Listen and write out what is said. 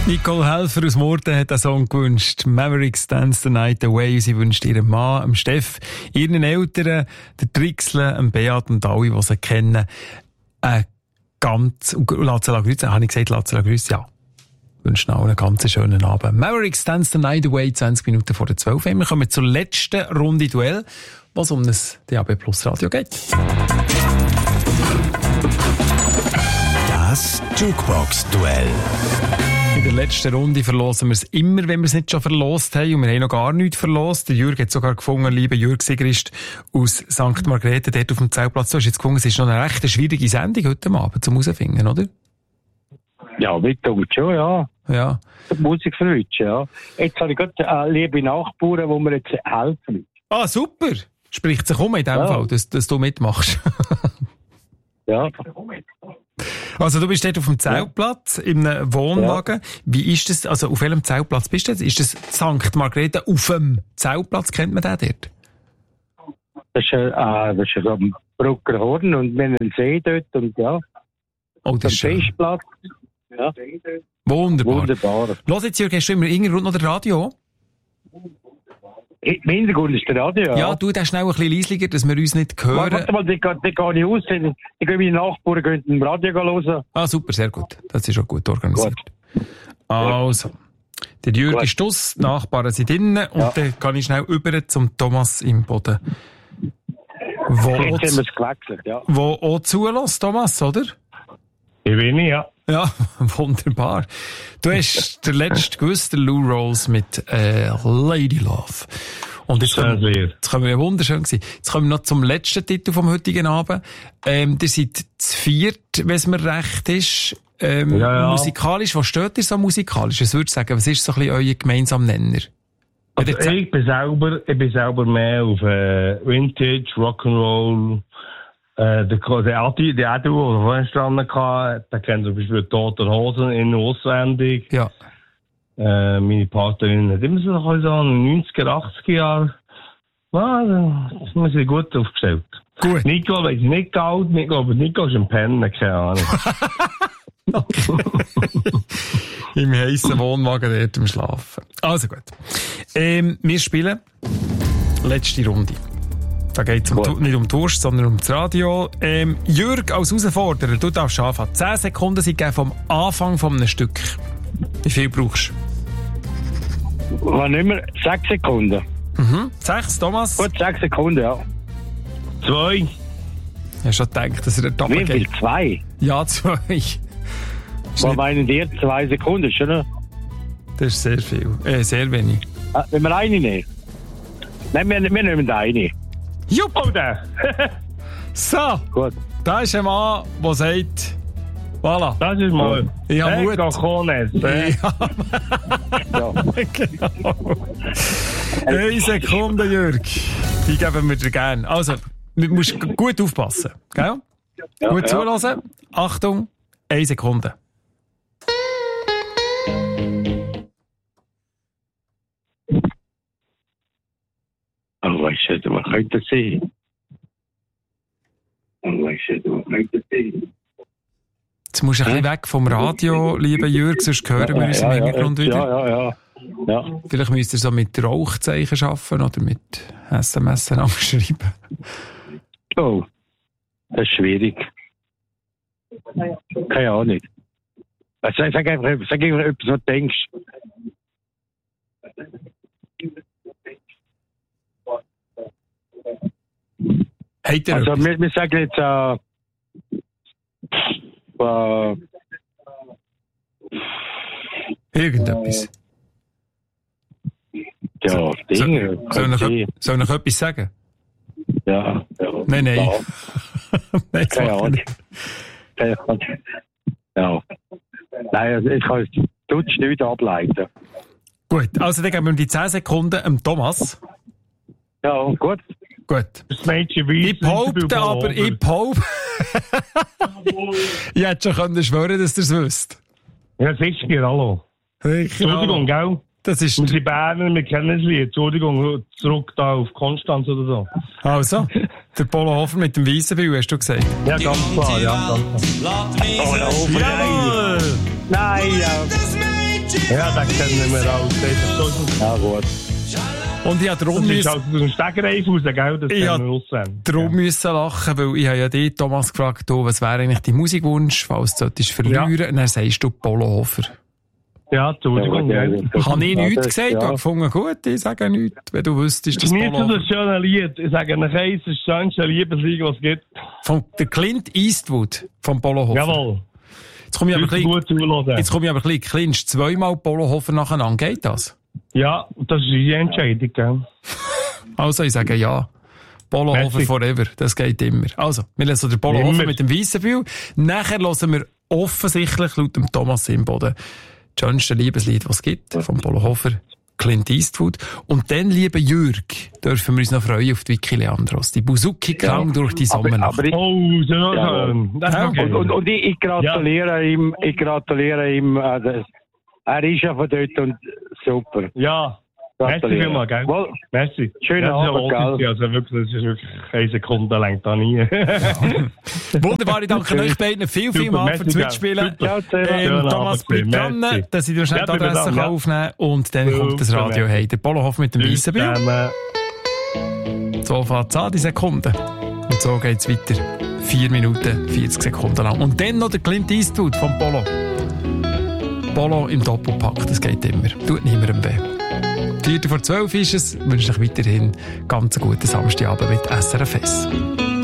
Nicole Helfer aus Murten hat einen Song gewünscht. Mavericks Dance the Night Away. Sie wünscht ihrem Mann, dem Steff, ihren Eltern, der Trixle, dem Beat und alle, die sie kennen, Latzela Grüße. Habe ich gesagt, Latzela Grüße? Ja. Wünschen auch einen ganz schönen Abend. Mavericks Dance the Night Away, 20 Minuten vor der 12. Wir kommen zur letzten Runde Duell, was um das DAB Plus Radio geht. Das Jukebox-Duell. In der letzten Runde verlosen wir es immer, wenn wir es nicht schon verlost haben. Und wir haben noch gar nichts verlost. Der Jürg hat sogar gefunden, lieber Jürg Sigrist aus St. Margrethe, dort auf dem Zeltplatz. Du hast jetzt gefunden, es ist noch eine recht schwierige Sendung heute Abend zum Herausfinden, oder? Ja, mittelgut schon, ja. Ja. Die Musik verwünschen, ja. Jetzt habe ich gerade liebe Nachbarn, die mir jetzt helfen. Ah, super. Spricht sich in dem Fall, dass du mitmachst. Ja. Also du bist dort auf dem Zeltplatz, in einem Wohnwagen. Ja. Wie ist das, also auf welchem Zeltplatz bist du jetzt? Ist das St. Margrethe auf dem Zeltplatz? Kennt man den dort? Das ist am Brucker Horn und wir haben einen See dort und ja. Oh, das ist schön. Festplatz. Ja. Wunderbar. Los jetzt, Jürgen, hast du immer irgendwo noch das Radio? Im Hintergrund ist der Radio, ja. Du, der ist schnell ein bisschen leislicher, dass wir uns nicht hören. Warte mal, die gehe ich aus. Ich gehe meine Nachbarn gehen im Radio hören. Ah, super, sehr gut. Das ist auch gut organisiert. Gut. Also, der Jürgen ist aus, die Nachbarn sind drinnen und dann kann ich schnell über zum Thomas im Boden. Jetzt haben wir es gewechselt, ja. Wo auch zulässt, Thomas, oder? Ich bin ja. Ja, wunderbar. Du hast der letzte gewusst, der Lou Rawls mit Lady Love. Und jetzt können wir ja wunderschön gewesen. Jetzt kommen wir noch zum letzten Titel vom heutigen Abend. Ihr seid zu viert, wenn es mir recht ist. Musikalisch, was steht ihr so musikalisch? Was würdest du sagen, was ist so ein bisschen euer gemeinsamer Nenner? Also ich bin selber mehr auf Vintage, Rock'n'Roll. Der Adi, der vorhin dran hatte, der kennt zum Beispiel Tote Hosen in auswendig. Ja. Meine Partnerin hat immer so ein bisschen 90er, 80er Jahre. Ja, das ist gut aufgestellt. Gut. Nico weiß nicht gehalten, Nico ist ein Penner, keine Ahnung. Im heissen Wohnwagen dort im Schlafen. Also gut. Wir spielen letzte Runde. Da geht es nicht um Durst, sondern um das Radio. Jürg als Herausforderer, du darfst anfangen. 10 Sekunden sind vom Anfang von einem Stück. Wie viel brauchst du? Wann immer? 6 Sekunden. 6, Thomas? Gut, 6 Sekunden, ja. 2. Ich habe schon gedacht, dass er der Doppel geht. Wie viel? 2? Ja, 2. Was meinen dir? 2 Sekunden, oder? Das ist sehr viel. Sehr wenig. Wenn wir eine nehmen? Nein, wir nehmen eine. Jupp! Oh, der! So! Gut. Da ist ein Mann, der sagt, voilà. Das ist mal. Ich habe Mut. Genau. 1 Sekunde, Jürg. Die geben wir dir gerne. Also, du musst gut aufpassen. Gell? Ja, gut zuhören. Achtung, 1 Sekunde. Oh, weißt du, man könnte das sehen. Jetzt musst du ein bisschen weg vom Radio, lieber Jürg, sonst hören wir uns im Hintergrund wieder. Ja. Vielleicht müsst ihr so mit Rauchzeichen arbeiten oder mit SMS schreiben. Oh, das ist schwierig. Keine Ahnung. Sag einfach etwas, was du denkst. Also wir sagen jetzt irgendetwas. Ja, Dinge. Soll ich noch etwas sagen? Ja. Nein. Ja. Nein, keine Ahnung. Ja. Nein, ich kann es nicht ableiten. Gut, also dann geben wir die 10 Sekunden dem Thomas. Ja, gut. Das Mädchen weiß, ich behaupte aber, ich hätte schon schwören, dass ihr es wüsst. Ja, sicher, hallo. Entschuldigung, gell? Das ist... Wir sind Berner, wir kennen das Lied. Entschuldigung, zurück da auf Konstanz oder so. Also, der Polo Hofer mit dem Weissenbühl, hast du gesagt? Ja, ganz klar, ja. Jawohl! Nein, ja. Ja, den kennen wir als David. Ja, gut. Und ich habe darum das ist aus dem Stegreif raus, gell? Das ich kennen wir aussehen. darum müssen lachen, weil ich habe ja dich, Thomas, gefragt, was wäre eigentlich dein Musikwunsch, falls du verlieren ja. Und dann sagst du Polohofer. Ja, Entschuldigung. Ja, habe ich nichts gesagt? Ja. Ich habe gefunden, gut, ich sage nichts, wenn du wüsstest, dass Polohofer... Nicht so ein schönes Lied. Ich sage euch eins, das schönste Liebeslied, was es gibt. Von der Clint Eastwood, vom Polohofer. Jawohl. Jetzt komme ich aber ein bisschen, Clint, zweimal Polohofer nacheinander, geht das? Ja, das ist die Entscheidung, gell? Also, ich sage ja. Polohofer forever, das geht immer. Also, wir lassen den Polohofer mit dem Weissenbühl. Nachher hören wir offensichtlich laut dem Thomas Imboden das schönste Liebeslied, was es gibt, vom Polohofer, Clint Eastwood. Und dann, lieber Jürg, dürfen wir uns noch freuen auf die Vicky Leandros. Die Buzuki-Klang durch die Sommernacht. So schön. Ja. Und ich gratuliere ihm. Ich gratuliere ihm. Er ist ja von dort und super. Ja. Merci vielmals, gell? Well, merci. Schönen Abend, gell? Also wirklich, das ist wirklich eine Sekunde lang da nie. Wunderbar, ich danke euch beiden vielmals fürs Mitspielen. Thomas, bleib dran, dass ich dir schnell die Adresse aufnehmen kann. Und dann kommt das Radio hey. Der Polohofer mit dem Weissenbühl. So fängt es an, die Sekunden. Und so geht es weiter. 4 Minuten, 40 Sekunden lang. Und dann noch der Clint Eastwood vom Polo. Polo im Doppelpack, das geht immer. Tut niemandem weh. 4:12 ist es. Ich wünsche euch weiterhin ganz einen guten Samstagabend mit SRF.